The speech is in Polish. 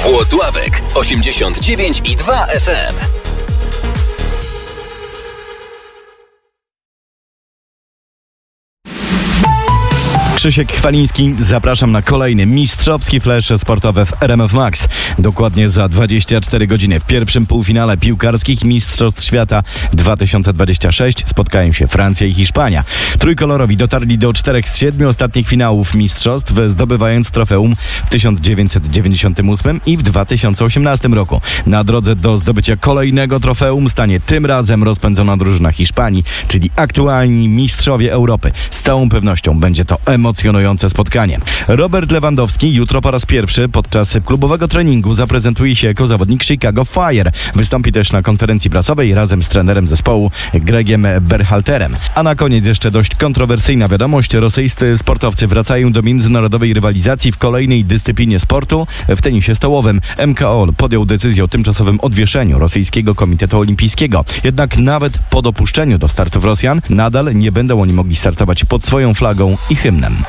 Włocławek 89,2 FM. Krzysiek Chwaliński, zapraszam na kolejny mistrzowski flash sportowy w RMF Max. Dokładnie za 24 godziny w pierwszym półfinale piłkarskich Mistrzostw Świata 2026 spotkają się Francja i Hiszpania. Trójkolorowi dotarli do 4 z 7 ostatnich finałów mistrzostw, zdobywając trofeum w 1998 i w 2018 roku. Na drodze do zdobycia kolejnego trofeum stanie tym razem rozpędzona drużyna Hiszpanii, czyli aktualni mistrzowie Europy. Z całą pewnością będzie to emocjonujące spotkanie. Robert Lewandowski jutro po raz pierwszy podczas klubowego treningu zaprezentuje się jako zawodnik Chicago Fire. Wystąpi też na konferencji prasowej razem z trenerem zespołu Gregiem Berhalterem. A na koniec jeszcze dość kontrowersyjna wiadomość. Rosyjscy sportowcy wracają do międzynarodowej rywalizacji w kolejnej dyscyplinie sportu. W tenisie stołowym MKOL podjął decyzję o tymczasowym odwieszeniu Rosyjskiego Komitetu Olimpijskiego. Jednak nawet po dopuszczeniu do startów Rosjan nadal nie będą oni mogli startować pod swoją flagą i hymnem.